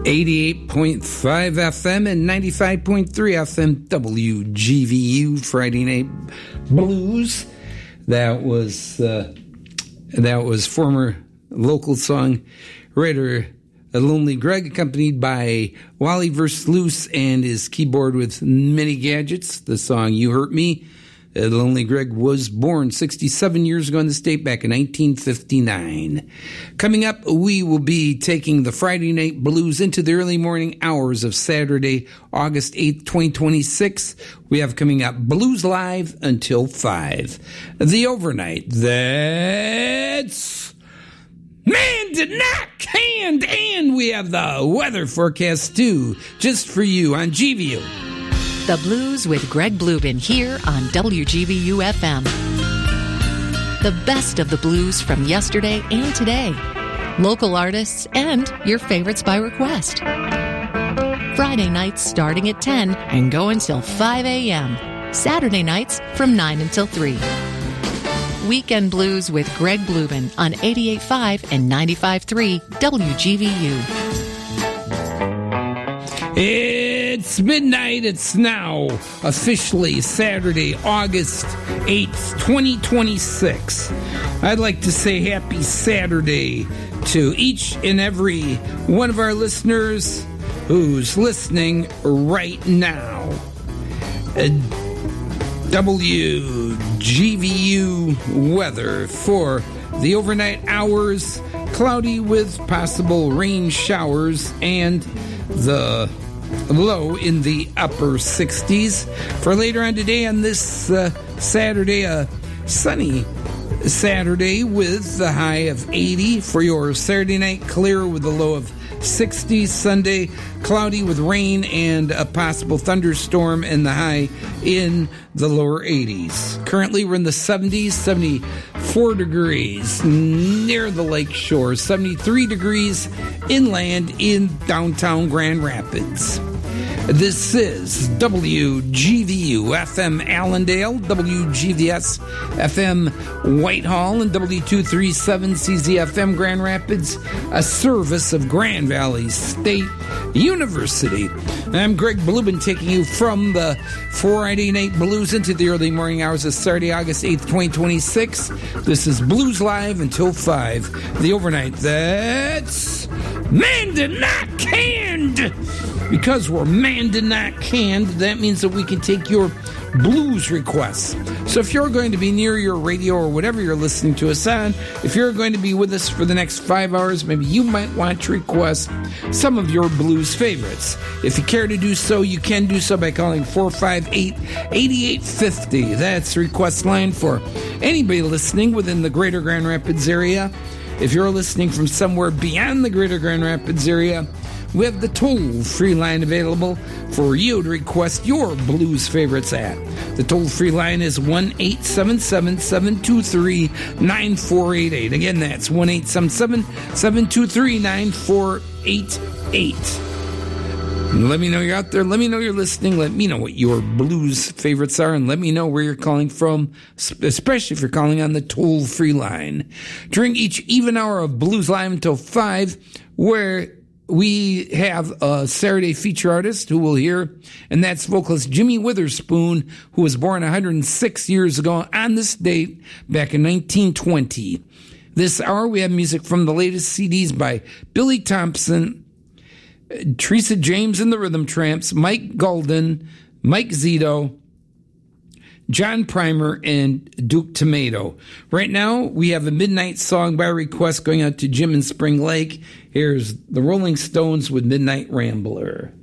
88.5 FM and 95.3 FM WGVU Friday Night Blues. That was former local song writer Lonely Greg, accompanied by Wally Versluis and his keyboard with many gadgets. The song You Hurt Me. Lonely Greg was born 67 years ago in the state back in 1959. Coming up, we will be taking the Friday Night Blues into the early morning hours of Saturday, August 8th, 2026. We have coming up Blues Live until 5. The overnight, that's Man Did Not Canned, and we have the weather forecast too, just for you on GVU. The Blues with Greg Blubin here on WGVU FM. The best of the blues from yesterday and today. Local artists and your favorites by request. Friday nights starting at 10 and go until 5 a.m. Saturday nights from 9 until 3. Weekend Blues with Greg Blubin on 88.5 and 95.3 WGVU. It's midnight. It's now officially Saturday, August 8th, 2026. I'd like to say happy Saturday to each and every one of our listeners who's listening right now. WGVU weather for the overnight hours, cloudy with possible rain showers, and the low in the upper 60s. For later on today on this Saturday, a sunny Saturday with the high of 80. For your Saturday night, clear with a low of 60. Sunday, cloudy with rain and a possible thunderstorm, and the high in the lower 80s. Currently, we're in the 70s, 74 degrees near the lake shore, 73 degrees inland in downtown Grand Rapids. This is WGVU FM Allendale, WGVS FM Whitehall, and W237 CZFM Grand Rapids, a service of Grand Valley State University. I'm Greg Blubin, taking you from the Friday Night Blues into the early morning hours of Saturday, August 8th, 2026. This is Blues Live until 5. The overnight, that's Man Did Not Canned! Because we're Man Did Not Canned, that means that we can take your blues requests. So if you're going to be near your radio or whatever you're listening to us on, if you're going to be with us for the next 5 hours, maybe you might want to request some of your blues favorites. If you care to do so, you can do so by calling 458-8850. That's the request line for anybody listening within the greater Grand Rapids area. If you're listening from somewhere beyond the greater Grand Rapids area, we have the toll-free line available for you to request your blues favorites at. The toll-free line is 1-877-723-9488. Again, that's 1-877-723-9488. Let me know you're out there. Let me know you're listening. Let me know what your blues favorites are, and let me know where you're calling from, especially if you're calling on the toll-free line. During each even hour of Blues Live until 5, where we have a Saturday feature artist who we'll hear, and that's vocalist Jimmy Witherspoon, who was born 106 years ago on this date back in 1920. This hour, we have music from the latest CDs by Billy Thompson, Teresa James and the Rhythm Tramps, Mike Golden, Mike Zito, John Primer, and Duke Tomato. Right now, we have a midnight song by request going out to Jim in Spring Lake. Here's the Rolling Stones with Midnight Rambler.